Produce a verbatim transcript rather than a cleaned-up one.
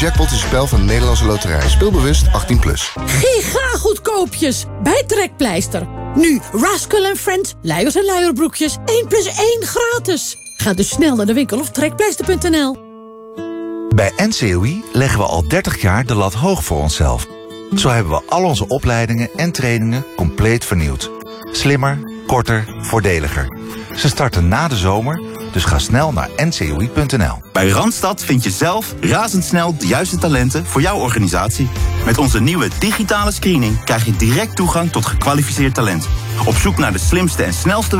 Jackpot is een spel van de Nederlandse Loterij. Speel bewust, achttien plus. Giga goedkoopjes bij Trekpleister. Nu Rascal en Friends, luiers en luierbroekjes. één plus één gratis. Ga dus snel naar de winkel of trekpleister punt n l. Bij N C O I leggen we al dertig jaar de lat hoog voor onszelf. Zo hebben we al onze opleidingen en trainingen compleet vernieuwd. Slimmer, korter, voordeliger. Ze starten na de zomer, dus ga snel naar n c o i punt n l. Bij Randstad vind je zelf razendsnel de juiste talenten voor jouw organisatie. Met onze nieuwe digitale screening krijg je direct toegang tot gekwalificeerd talent. Op zoek naar de slimste en snelste